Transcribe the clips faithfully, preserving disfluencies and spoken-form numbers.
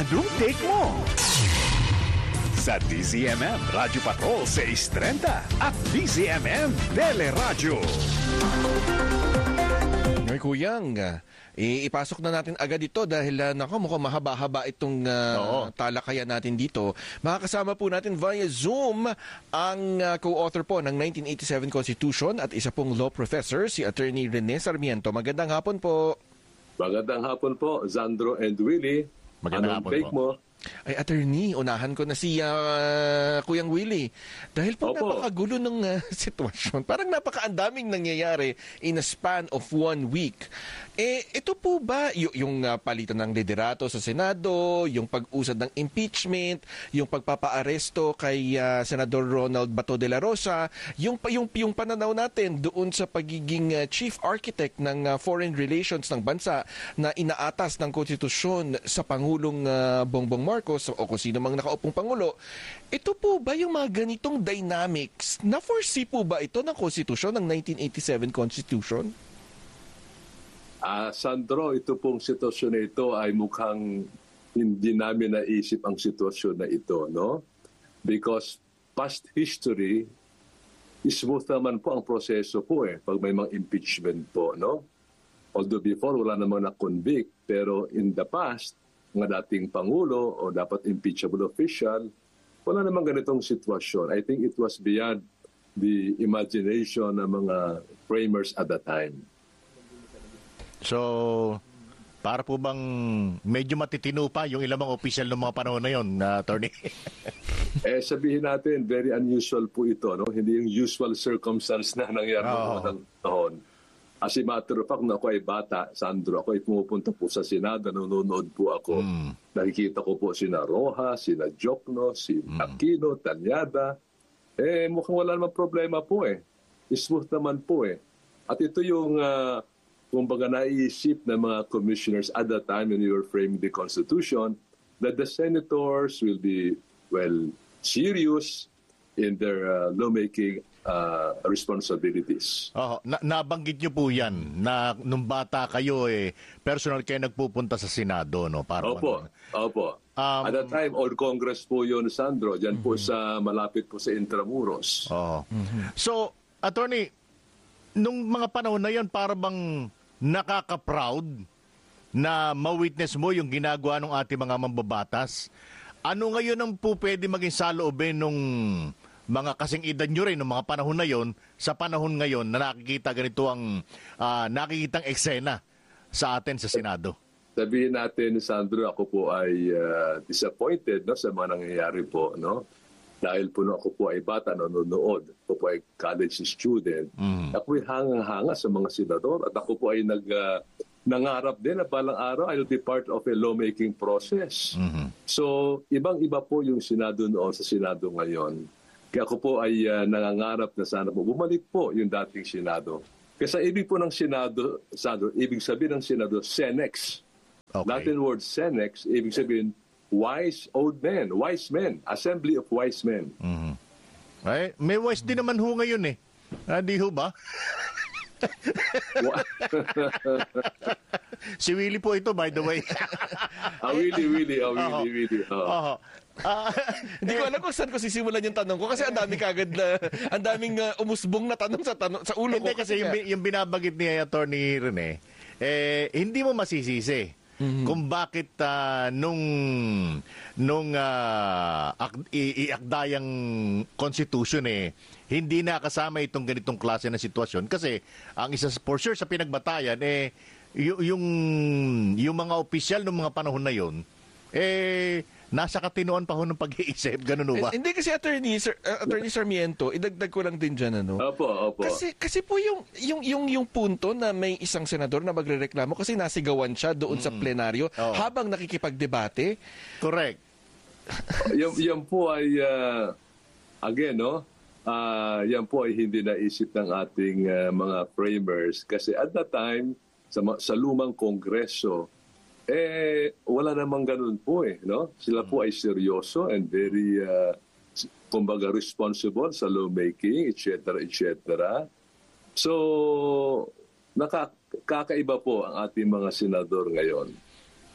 Anong take mo? Sa D Z M M Radyo Patrol six thirty at D Z M M Teleradyo. Ngayon, Kuyang, ipasok na natin agad ito dahil uh, naku, mukhang mahaba-haba itong uh, talakayan natin dito. Makakasama po natin via Zoom ang uh, co-author po ng nineteen eighty-seven Constitution at isa pong law professor, si Attorney Rene Sarmiento. Magandang hapon po. Magandang hapon po, Zandro and Willie. Magandang Anong hapon take po. mo? Ay, attorney, unahan ko na si uh, Kuyang Willie. Dahil po Opo. napakagulo ng uh, sitwasyon. Parang napakaandaming nangyayari in a span of one week. Eh, ito po ba y- yung uh, palitan ng liderato sa Senado, yung pag-usad ng impeachment, yung pagpapaaresto kay uh, Senador Ronald Bato de la Rosa, yung, yung, yung pananaw natin doon sa pagiging uh, chief architect ng uh, foreign relations ng bansa na inaatas ng konstitusyon sa Pangulong uh, Bongbong Marcos o kung sino mang nakaupong Pangulo, ito po ba yung mga ganitong dynamics? Na-foresee po ba ito ng konstitusyon, ng nineteen eighty-seven Constitution? Ah, Sandro, ito pong sitwasyon na ito ay mukhang hindi namin naisip ang sitwasyon na ito, no? Because past history, smooth naman po ang proseso po eh, pag may mga impeachment po, no? Although before, wala namang na-convict, pero in the past, mga dating Pangulo o dapat impeachable official, wala namang ganitong sitwasyon. I think it was beyond the imagination ng mga framers at the time. So, para po bang medyo matitino pa yung ilang mga opisyal ng mga panahon na yun, na attorney? Eh, sabihin natin, very unusual po ito, no? Hindi yung usual circumstance na nangyari Oo. oh. ng taon. As a matter of fact, na ako ay bata, Sandro, ako ay pumupunta po sa Senado, nanonood po ako. Mm. Nakikita ko po sina Roja, sina Jokno, si Mm. Aquino, Tanyada. Eh, mukhang wala namang problema po eh. Smooth naman po eh. At ito yung... Uh, kumbaga naisip ng mga commissioners at that time when we were framing the Constitution that the senators will be, well, serious in their uh, lawmaking uh, responsibilities. Oh, na- nabanggit niyo po yan na nung bata kayo eh personal kayo nagpupunta sa Senado, no? Para Opo, ano, opo. Um, at that time, All Congress po yun, Sandro. Diyan po sa, malapit po sa Intramuros. Oh. So, attorney, nung mga panahon na yan, para bang nakaka-proud na ma-witness mo yung ginagawa ng ating mga mambabatas? Ano ngayon ang po pwede maging saloobin nung mga kasing edad nyo rin, nung mga panahon na yon, sa panahon ngayon na nakikita ganito ang uh, nakikitang eksena sa atin sa Senado? Sabihin natin, Sandro, ako po ay uh, disappointed no, sa mga nangyayari po, no? Dahil po no, ako po ay bata, nanonood. Ako po ay college student. Mm. Ako ay hangang-hanga sa mga senador. At ako po ay nag, uh, nangarap din na balang araw I'll be part of a lawmaking process. Mm-hmm. So, ibang-iba po yung Senado noon sa Senado ngayon. Kaya ako po ay uh, nangangarap na sana po bumalik po yung dating Senado. Kasi ibig po ng Senado, Senado ibig sabihin ng Senado, Senex. Okay. Latin word Senex, ibig sabihin, wise old men, wise men, assembly of wise men. Mm-hmm. Ay, may wise din naman ho ngayon eh. Ah, di ho ba? Si Willie po ito, by the way. Ah, Willie, Willie, ah, Willie, Willie. Oo. Ah, Hindi ko alam kung saan ko sisimulan yung tanong ko kasi ang dami kagad na, ang daming uh, umusbong na tanong sa, tanong, sa ulo ko. Hindi kasi yung, yung binabagit ni Attorney Rene, eh, hindi mo masisisi. Mm-hmm. Kung bakit uh, nung nung uh, ak- iakdayang constitution eh hindi nakasama itong ganitong klase na sitwasyon kasi ang isa for sure sa pinagbatayan eh y- yung yung mga opisyal ng mga panahon na yon eh nasa katinuan pa ho ng pag-iisip, ganun ba? Eh, hindi kasi attorney Sir, uh, attorney Sarmiento, idagdag ko lang din diyan ano. Opo, opo. Kasi kasi po yung yung yung yung punto na may isang senador na magrereklamo kasi nasigawan siya doon mm. sa plenaryo oh. habang nakikipagdebate. Correct. yan, yan po ay uh, again, no? Uh, yan po ay hindi naisip ng ating uh, mga framers kasi at that time sa, sa lumang kongreso eh, wala namang ganun po eh, no? Sila po ay seryoso and very, uh, kumbaga, responsible sa lawmaking, et cetera, et cetera. So, nakakaiba po ang ating mga senador ngayon.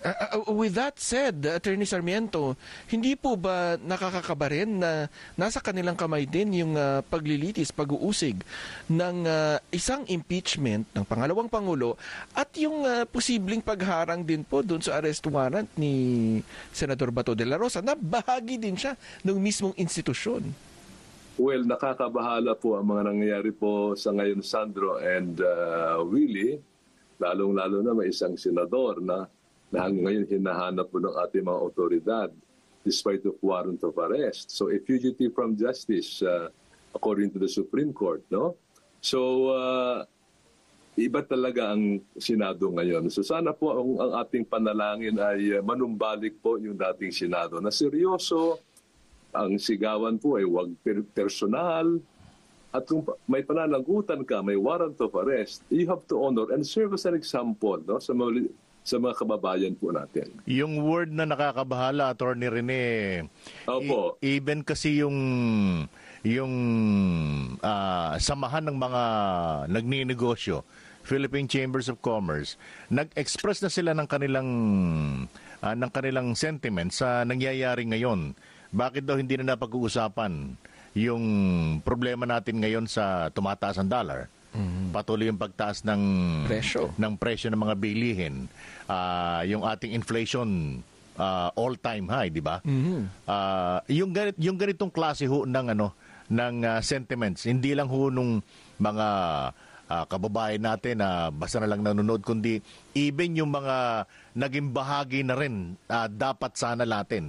Uh, uh, with that said, Attorney Sarmiento, hindi po ba nakakakaba rin na nasa kanilang kamay din yung uh, paglilitis, pag-uusig ng uh, isang impeachment ng pangalawang Pangulo at yung uh, posibleng pagharang din po doon sa arrest warrant ni Senador Bato de la Rosa na bahagi din siya ng mismong institusyon? Well, nakakabahala po ang mga nangyayari po sa ngayon, Sandro, and uh, Willie, lalong-lalo na may isang senador na, na ngayon hinahanap po ng ating mga otoridad despite of warrant of arrest. So a fugitive from justice, uh, according to the Supreme Court, no? So, uh, iba talaga ang Senado ngayon. So sana po ang, ang ating panalangin ay uh, manumbalik po yung dating Senado na seryoso. Ang sigawan po ay huwag per- personal. At kung may pananagutan ka, may warrant of arrest, you have to honor and serve as an example, no, sa mga, sa mga kababayan po natin. Yung word na nakakabahala, Attorney Rene, Opo. E- even kasi yung yung uh, samahan ng mga nagninegosyo, Philippine Chambers of Commerce, nag-express na sila ng kanilang uh, ng kanilang sentiments sa nangyayari ngayon. Bakit daw hindi na napag-uusapan yung problema natin ngayon sa tumataas ang dollar? Mm-hmm. Patuloy yung pagtaas ng presyo ng presyo ng mga bilihin, uh, yung ating inflation uh, all-time high, di ba? Mm-hmm. Uh, yung ganit, yung ganitong klase ho ng ano ng uh, sentiments, hindi lang ho nung mga uh, kababayan natin na uh, basta na lang nanonood, kundi even yung mga naging bahagi na rin uh, dapat sana natin.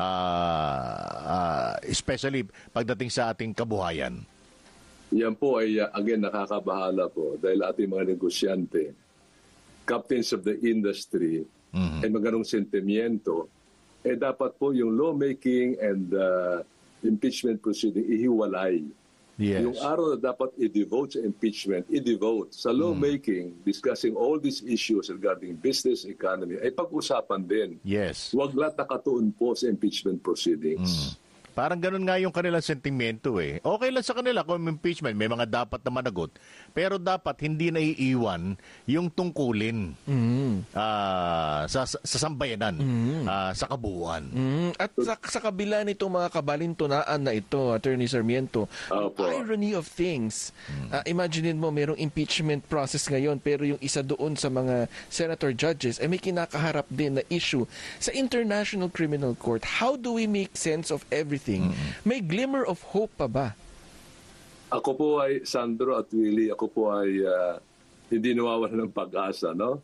Uh, uh, especially pagdating sa ating kabuhayan. Yan po ay, uh, again, nakakabahala po dahil ating mga negosyante, captains of the industry, mm-hmm. ay magandang sentimiento, eh dapat po yung lawmaking and uh, impeachment proceeding ihiwalay. Yes. Yung araw na dapat i-devote sa impeachment, i-devote sa lawmaking, mm. discussing all these issues regarding business, economy, ay pag-usapan din. Yes. Huwag lahat nakatuon po sa impeachment proceedings. Mm. Parang ganun nga yung kanilang sentimento eh. Okay lang sa kanila kung impeachment, may mga dapat na managot. Pero dapat hindi naiiwan yung tungkulin mm. uh, sa, sa sambayanan, mm. uh, sa kabuuan. Mm. At sa, sa kabila nitong mga kabalintunaan na ito, Attorney Sarmiento, Opo. irony of things, mm. uh, imaginein mo merong impeachment process ngayon pero yung isa doon sa mga senator judges ay may kinakaharap din na issue sa International Criminal Court. How do we make sense of everything? Mm-hmm. May glimmer of hope pa ba? Ako po ay, Sandro at Willie, ako po ay uh, hindi nawawalan ng pag-asa, no?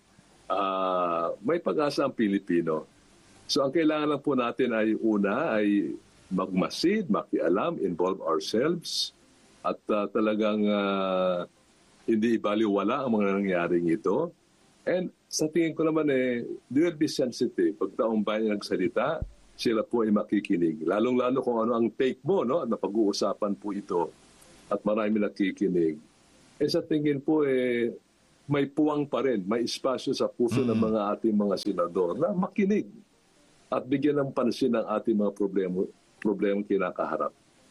Uh, may pag-asa ang Pilipino. So ang kailangan lang po natin ay una ay magmasid, makialam, involve ourselves at uh, talagang uh, hindi ibaliwala ang mga nangyaring ito. And sa tingin ko naman eh, they will be sensitive. Pag taong bayan nagsalita, sila po ay makikinig. Lalong-lalo kung ano ang take mo, no? Na pag-uusapan po ito at marami nakikinig. Eh sa tingin po, eh, may puwang pa rin, may espasyo sa puso mm. ng mga ating mga senador na makinig at bigyan ng pansin ng ating mga problema, problemang kinakaharap.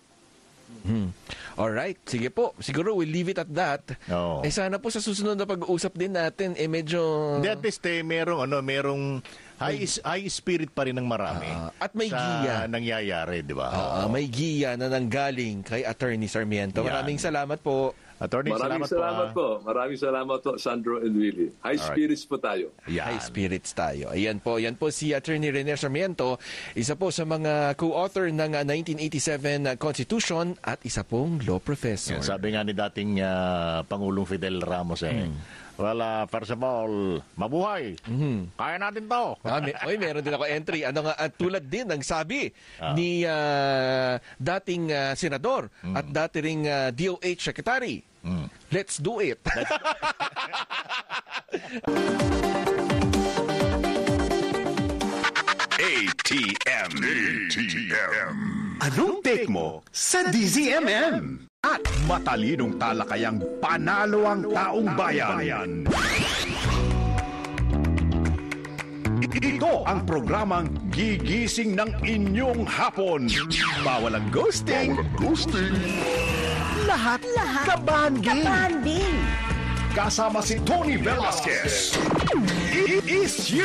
Hmm. Alright, sige po. Siguro we'll leave it at that. Oh. Eh sana po sa susunod na pag-uusap din natin, eh medyo... At least eh, merong, ano, merong high, high spirit pa rin ng marami. Uh, at may sa giya. nangyayari, di ba? Uh, may giya na nanggaling kay Attorney Sarmiento. Yan. Maraming salamat po. Attorney, Maraming salamat, salamat po. po. Maraming salamat po, Sandro and Willie. High Alright. spirits po tayo. Yan. High spirits tayo. Ayan po, yan po si Attorney Rene Sarmiento, isa po sa mga co-author ng nineteen eighty-seven Constitution at isa pong law professor. Yan, sabi nga ni dating uh, Pangulong Fidel Ramos eh, mm. well, uh, first of all, mabuhay. Mm-hmm. Kaya natin to. Ah, may, oy, meron din ako entry. Ano nga, at tulad din ng sabi ah. ni uh, dating uh, senador mm. at dati ring uh, D O H Secretary. Mm. Let's do it. A T M. A T M. Anong take mo sa D Z M M? At matalinong talakayang panalo ang taong bayan. Ito ang programang gigising ng inyong hapon. Bawal ang ghosting. Bawal ang ghosting. Lahat, lahat kabanding. Kabanding. Kasama si Tony Velasquez. It is you.